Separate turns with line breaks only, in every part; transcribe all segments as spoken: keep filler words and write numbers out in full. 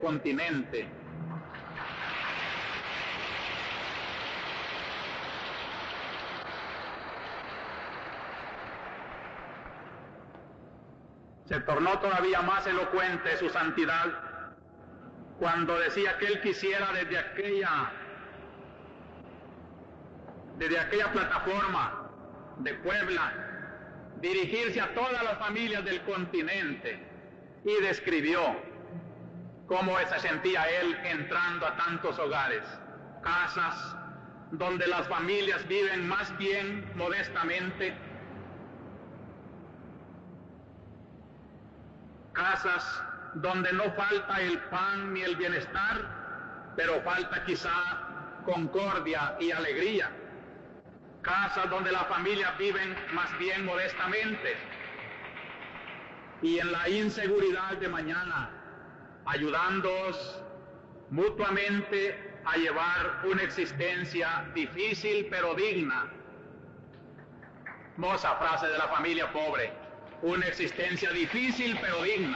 continente. Se tornó todavía más elocuente su santidad cuando decía que él quisiera desde aquella, desde aquella plataforma de Puebla dirigirse a todas las familias del continente, y describió cómo se sentía él entrando a tantos hogares, casas donde las familias viven más bien modestamente, casas donde no falta el pan ni el bienestar, pero falta quizá concordia y alegría, casas donde las familias viven más bien modestamente y en la inseguridad de mañana, ayudándoos mutuamente a llevar una existencia difícil pero digna. Hermosa frase de la familia pobre, una existencia difícil pero digna.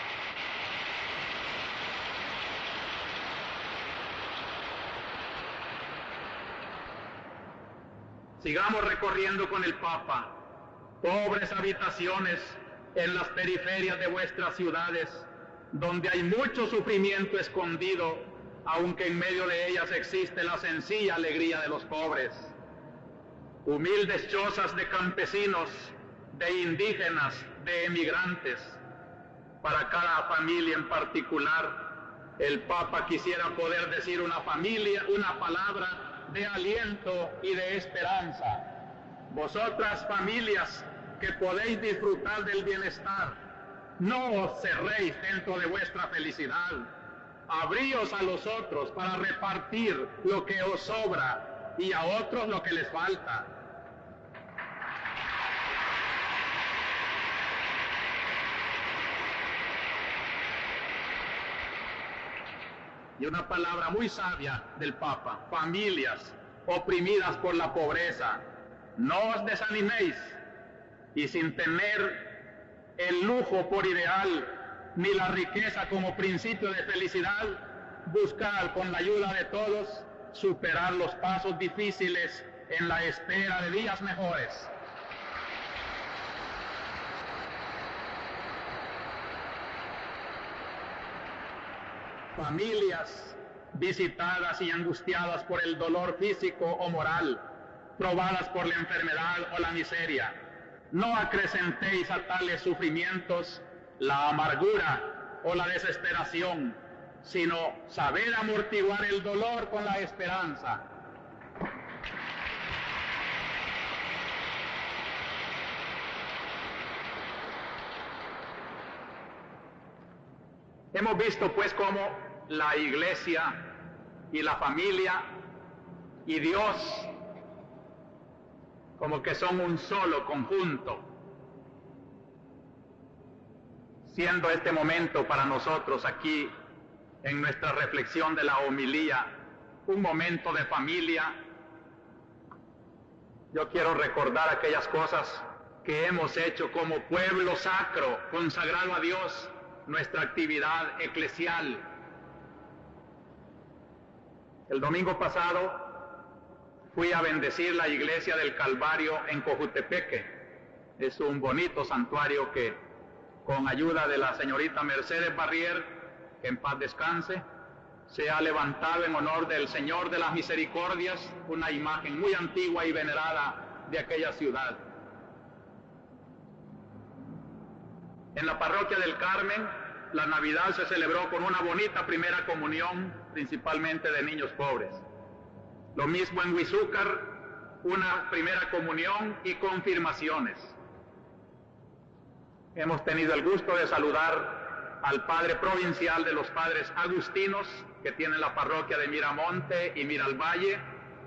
Sigamos recorriendo con el Papa pobres habitaciones en las periferias de vuestras ciudades, donde hay mucho sufrimiento escondido, aunque en medio de ellas existe la sencilla alegría de los pobres. Humildes chozas de campesinos, de indígenas, de emigrantes. Para cada familia en particular, el Papa quisiera poder decir una familia, una palabra de aliento y de esperanza. Vosotras, familias que podéis disfrutar del bienestar, no os cerréis dentro de vuestra felicidad. Abríos a los otros para repartir lo que os sobra y a otros lo que les falta. Y una palabra muy sabia del Papa: familias oprimidas por la pobreza, no os desaniméis, y sin tener el lujo por ideal, ni la riqueza como principio de felicidad, buscar con la ayuda de todos superar los pasos difíciles en la espera de días mejores. Familias visitadas y angustiadas por el dolor físico o moral, probadas por la enfermedad o la miseria. No acrecentéis a tales sufrimientos la amargura o la desesperación, sino saber amortiguar el dolor con la esperanza. Hemos visto pues cómo la Iglesia y la familia y Dios como que son un solo conjunto, siendo este momento para nosotros aquí en nuestra reflexión de la homilía un momento de familia. Yo quiero recordar aquellas cosas que hemos hecho como pueblo sacro, consagrado a Dios, nuestra actividad eclesial. El domingo pasado fui a bendecir la iglesia del Calvario en Cojutepeque. Es un bonito santuario que, con ayuda de la señorita Mercedes Barrier, que en paz descanse, se ha levantado en honor del Señor de las Misericordias, una imagen muy antigua y venerada de aquella ciudad. En la parroquia del Carmen, la Navidad se celebró con una bonita primera comunión, principalmente de niños pobres. Lo mismo en Huizúcar, una primera comunión y confirmaciones. Hemos tenido el gusto de saludar al padre provincial de los padres agustinos, que tiene la parroquia de Miramonte y Miralvalle,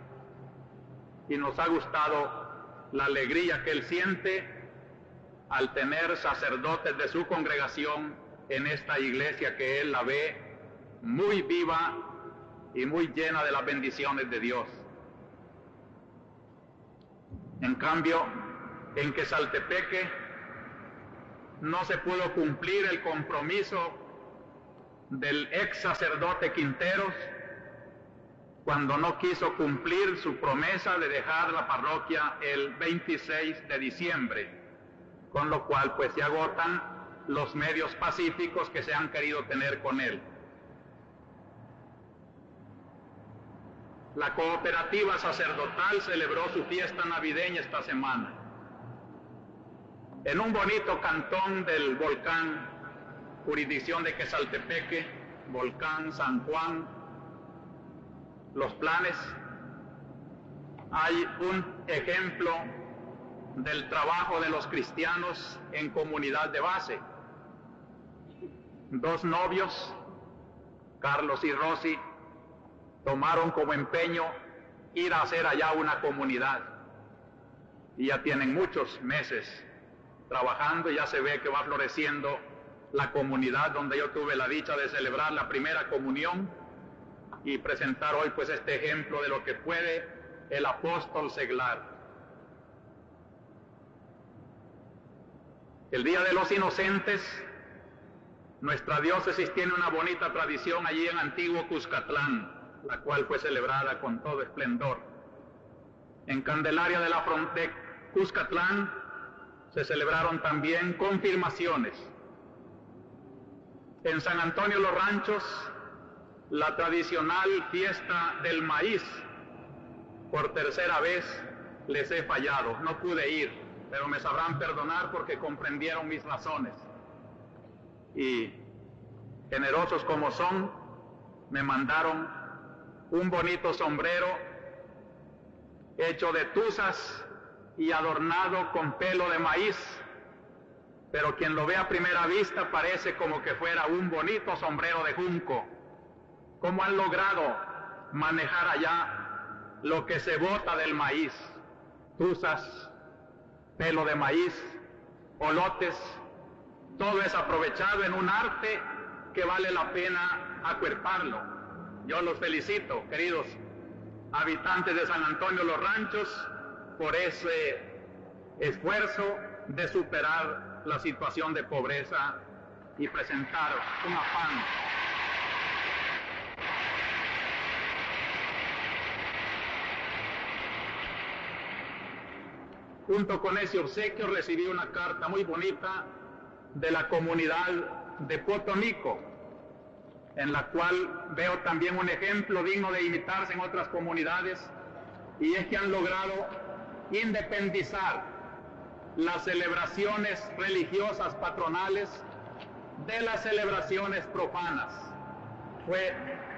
y nos ha gustado la alegría que él siente al tener sacerdotes de su congregación en esta iglesia que él la ve muy viva y muy llena de las bendiciones de Dios. En cambio, en Quesaltepeque no se pudo cumplir el compromiso del ex sacerdote Quinteros, cuando no quiso cumplir su promesa de dejar la parroquia el veintiséis de diciembre, con lo cual pues se agotan los medios pacíficos que se han querido tener con él. La cooperativa sacerdotal celebró su fiesta navideña esta semana. En un bonito cantón del Volcán, jurisdicción de Quesaltepeque, Volcán San Juan, Los Planes, hay un ejemplo del trabajo de los cristianos en comunidad de base. Dos novios, Carlos y Rosy, tomaron como empeño ir a hacer allá una comunidad. Y ya tienen muchos meses trabajando y ya se ve que va floreciendo la comunidad donde yo tuve la dicha de celebrar la primera comunión y presentar hoy pues este ejemplo de lo que puede el apóstol seglar. El Día de los Inocentes, nuestra diócesis tiene una bonita tradición allí en Antiguo Cuscatlán, la cual fue celebrada con todo esplendor. En Candelaria de la Frontera, Cuscatlán, se celebraron también confirmaciones. En San Antonio Los Ranchos, la tradicional fiesta del maíz. Por tercera vez les he fallado, no pude ir, pero me sabrán perdonar porque comprendieron mis razones. Y generosos como son, me mandaron un bonito sombrero hecho de tuzas y adornado con pelo de maíz, pero quien lo ve a primera vista parece como que fuera un bonito sombrero de junco. ¿Cómo han logrado manejar allá lo que se bota del maíz? Tuzas, pelo de maíz, olotes, todo es aprovechado en un arte que vale la pena acuerparlo. Yo los felicito, queridos habitantes de San Antonio Los Ranchos, por ese esfuerzo de superar la situación de pobreza y presentar un afán. Junto con ese obsequio recibí una carta muy bonita de la comunidad de Potonico, en la cual veo también un ejemplo digno de imitarse en otras comunidades, y es que han logrado independizar las celebraciones religiosas patronales de las celebraciones profanas. Fue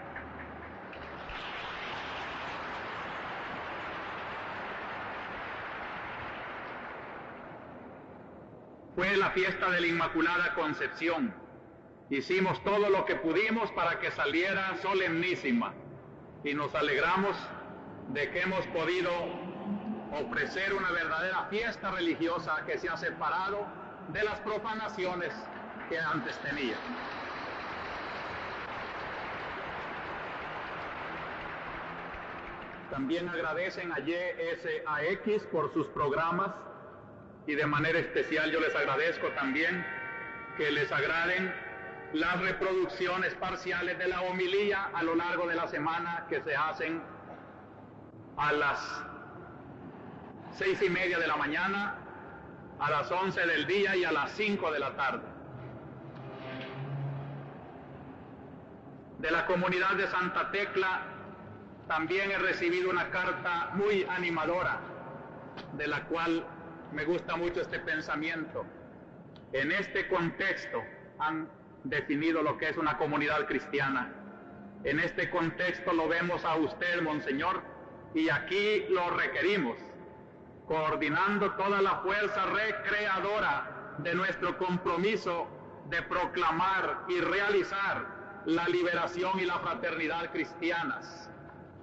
Fue la fiesta de la Inmaculada Concepción. Hicimos todo lo que pudimos para que saliera solemnísima y nos alegramos de que hemos podido ofrecer una verdadera fiesta religiosa que se ha separado de las profanaciones que antes tenía. También agradecen a Y S A X por sus programas, y de manera especial yo les agradezco también que les agraden las reproducciones parciales de la homilía a lo largo de la semana que se hacen a las seis y media de la mañana, a las once del día y a las cinco de la tarde. De la comunidad de Santa Tecla también he recibido una carta muy animadora, de la cual me gusta mucho este pensamiento. En este contexto han definido lo que es una comunidad cristiana. En este contexto lo vemos a usted, Monseñor, y aquí lo requerimos, coordinando toda la fuerza recreadora de nuestro compromiso de proclamar y realizar la liberación y la fraternidad cristianas.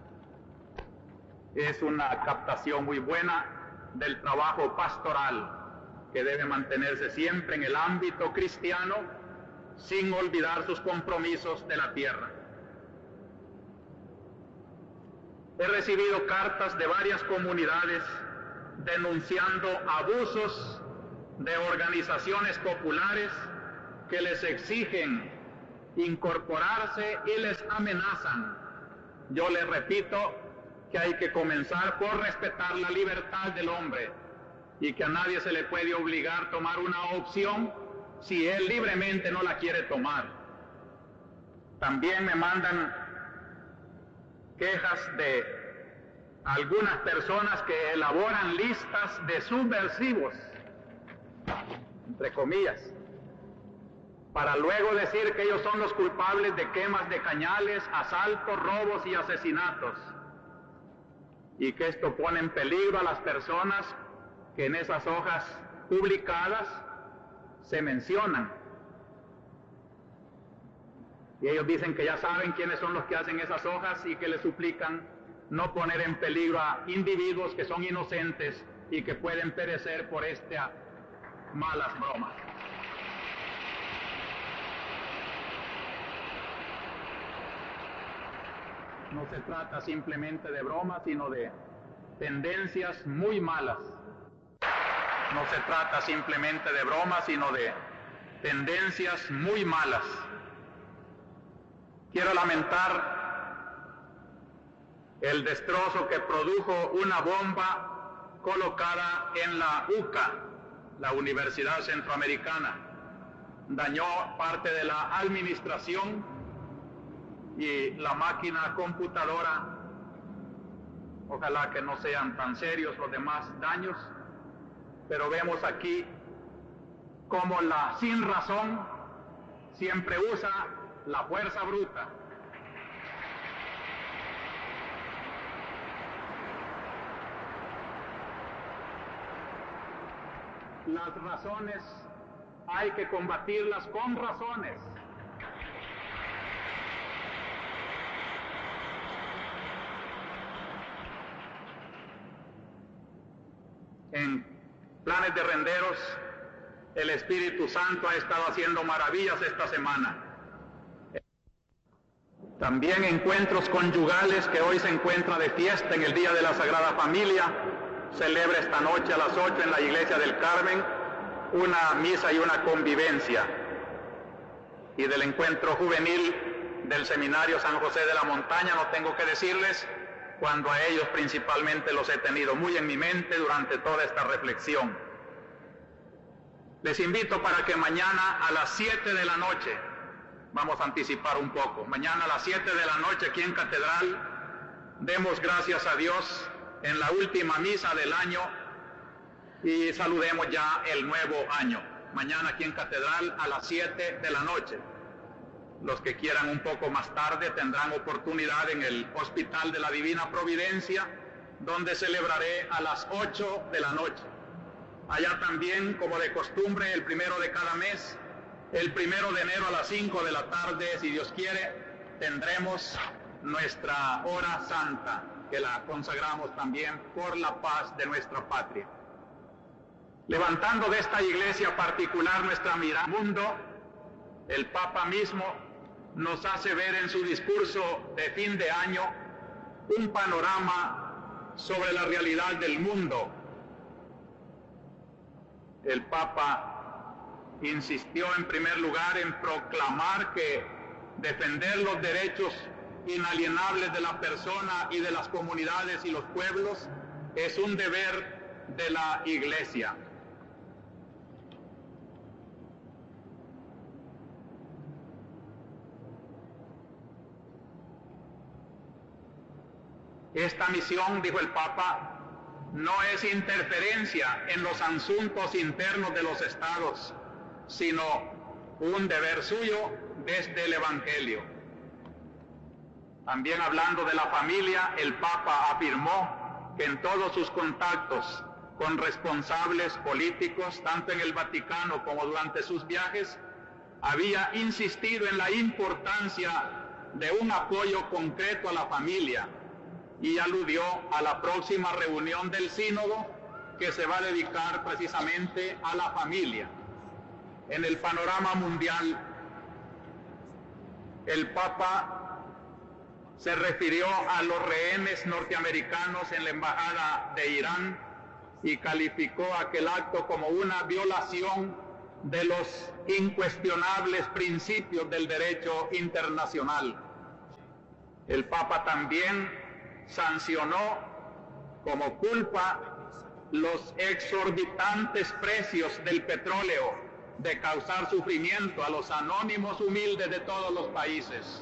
Es una captación muy buena del trabajo pastoral que debe mantenerse siempre en el ámbito cristiano sin olvidar sus compromisos de la tierra. He recibido cartas de varias comunidades denunciando abusos de organizaciones populares que les exigen incorporarse y les amenazan. Yo les repito que hay que comenzar por respetar la libertad del hombre y que a nadie se le puede obligar a tomar una opción si él libremente no la quiere tomar. También me mandan quejas de algunas personas que elaboran listas de subversivos, entre comillas, para luego decir que ellos son los culpables de quemas de cañales, asaltos, robos y asesinatos, y que esto pone en peligro a las personas que en esas hojas publicadas se mencionan. Y ellos dicen que ya saben quiénes son los que hacen esas hojas y que les suplican no poner en peligro a individuos que son inocentes y que pueden perecer por estas malas bromas. No se trata simplemente de bromas, sino de tendencias muy malas. No se trata simplemente de bromas, sino de tendencias muy malas. Quiero lamentar el destrozo que produjo una bomba colocada en la U C A, la Universidad Centroamericana. Dañó parte de la administración y la máquina computadora. Ojalá que no sean tan serios los demás daños, pero vemos aquí cómo la sin razón siempre usa la fuerza bruta. Las razones hay que combatirlas con razones. En Planes de Renderos, el Espíritu Santo ha estado haciendo maravillas esta semana. También encuentros conyugales, que hoy se encuentra de fiesta en el Día de la Sagrada Familia, celebra esta noche a las ocho en la Iglesia del Carmen una misa y una convivencia. Y del encuentro juvenil del Seminario San José de la Montaña, no tengo que decirles, cuando a ellos principalmente los he tenido muy en mi mente durante toda esta reflexión. Les invito para que mañana a las siete de la noche, vamos a anticipar un poco, mañana a las siete de la noche aquí en Catedral, demos gracias a Dios en la última misa del año y saludemos ya el nuevo año. Mañana aquí en Catedral a las siete de la noche. Los que quieran un poco más tarde tendrán oportunidad en el Hospital de la Divina Providencia, donde celebraré a las ocho de la noche. Allá también, como de costumbre, el primero de cada mes, el primero de enero a las cinco de la tarde, si Dios quiere, tendremos nuestra hora santa, que la consagramos también por la paz de nuestra patria. Levantando de esta iglesia particular nuestra mirada al mundo, el Papa mismo nos hace ver en su discurso de fin de año un panorama sobre la realidad del mundo. El Papa insistió en primer lugar en proclamar que defender los derechos inalienables de la persona y de las comunidades y los pueblos es un deber de la Iglesia. Esta misión, dijo el Papa, no es interferencia en los asuntos internos de los estados, sino un deber suyo desde el Evangelio. También hablando de la familia, el Papa afirmó que en todos sus contactos con responsables políticos, tanto en el Vaticano como durante sus viajes, había insistido en la importancia de un apoyo concreto a la familia, y aludió a la próxima reunión del sínodo que se va a dedicar precisamente a la familia. En el panorama mundial, el Papa se refirió a los rehenes norteamericanos en la embajada de Irán y calificó aquel acto como una violación de los incuestionables principios del derecho internacional. El Papa también sancionó como culpa los exorbitantes precios del petróleo, de causar sufrimiento a los anónimos humildes de todos los países.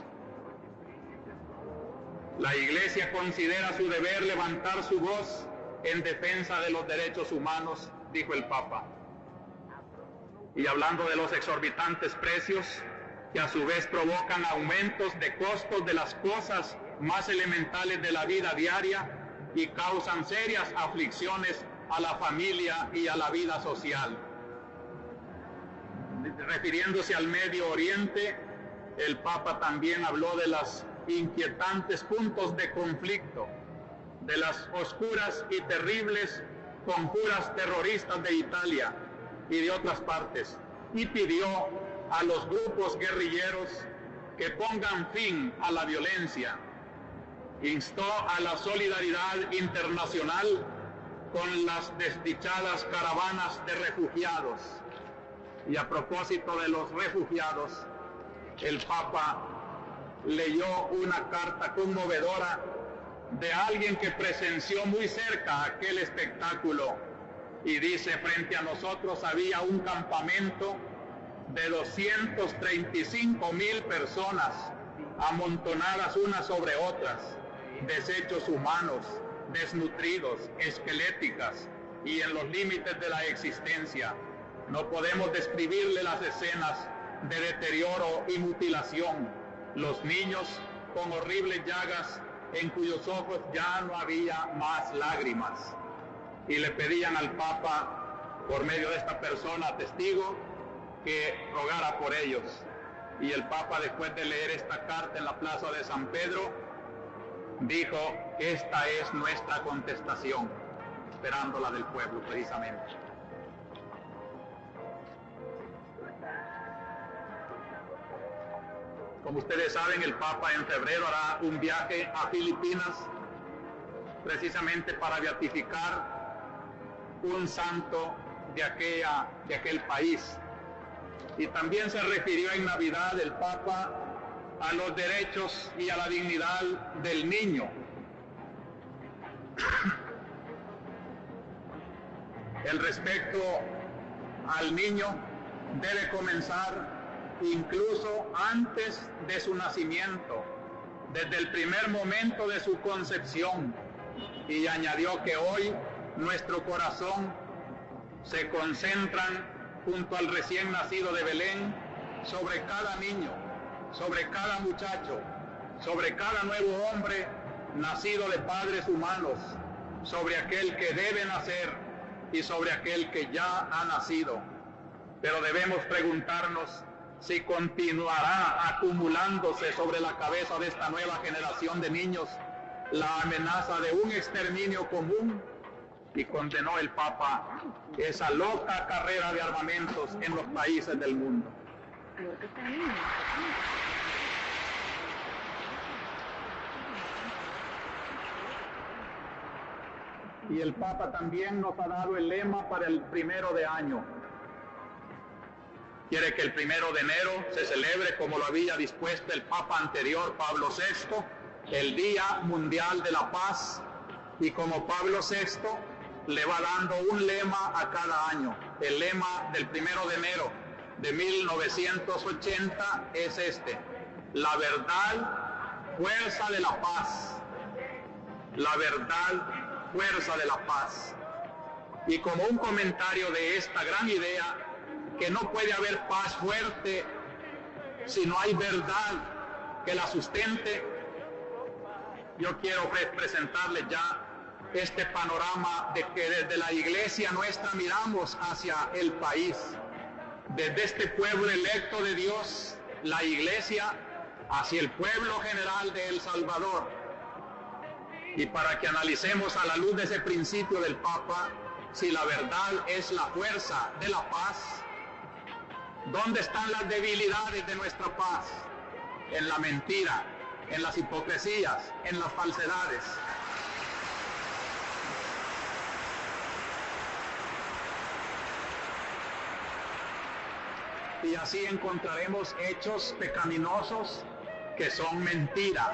La Iglesia considera su deber levantar su voz en defensa de los derechos humanos, dijo el Papa. Y hablando de los exorbitantes precios, que a su vez provocan aumentos de costos de las cosas más elementales de la vida diaria y causan serias aflicciones a la familia y a la vida social. Refiriéndose al Medio Oriente, el Papa también habló de los inquietantes puntos de conflicto, de las oscuras y terribles conjuras terroristas de Italia y de otras partes, y pidió a los grupos guerrilleros que pongan fin a la violencia. Instó a la solidaridad internacional con las desdichadas caravanas de refugiados. Y a propósito de los refugiados, el Papa leyó una carta conmovedora de alguien que presenció muy cerca aquel espectáculo y dice: frente a nosotros había un campamento de doscientas treinta y cinco mil personas amontonadas unas sobre otras, desechos humanos, desnutridos, esqueléticas y en los límites de la existencia. No podemos describirle las escenas de deterioro y mutilación. Los niños con horribles llagas en cuyos ojos ya no había más lágrimas. Y le pedían al Papa, por medio de esta persona testigo, que rogara por ellos. Y el Papa, después de leer esta carta en la plaza de San Pedro, dijo: esta es nuestra contestación, esperándola del pueblo precisamente. Como ustedes saben, el Papa en febrero hará un viaje a Filipinas, precisamente para beatificar un santo de, aquella, de aquel país. Y también se refirió en Navidad el Papa a los derechos y a la dignidad del niño. El respeto al niño debe comenzar incluso antes de su nacimiento, desde el primer momento de su concepción. Y añadió que hoy nuestro corazón se concentran junto al recién nacido de Belén sobre cada niño, sobre cada muchacho, sobre cada nuevo hombre nacido de padres humanos, sobre aquel que debe nacer y sobre aquel que ya ha nacido. Pero debemos preguntarnos si continuará acumulándose sobre la cabeza de esta nueva generación de niños la amenaza de un exterminio común. Y condenó el Papa esa loca carrera de armamentos en los países del mundo. Y el Papa también nos ha dado el lema para el primero de año. Quiere que el primero de enero se celebre, como lo había dispuesto el Papa anterior, Pablo sexto, el Día Mundial de la Paz. Y como Pablo sexto le va dando un lema a cada año. El lema del primero de enero de mil novecientos ochenta es este: la verdad, fuerza de la paz. La verdad, fuerza de la paz. Y como un comentario de esta gran idea, que no puede haber paz fuerte si no hay verdad que la sustente, yo quiero presentarles ya este panorama de que desde la Iglesia nuestra miramos hacia el país, desde este pueblo electo de Dios, la Iglesia, hacia el pueblo general de El Salvador. Y para que analicemos a la luz de ese principio del Papa, si la verdad es la fuerza de la paz, ¿dónde están las debilidades de nuestra paz? En la mentira, en las hipocresías, en las falsedades. y así encontraremos hechos pecaminosos que son mentira.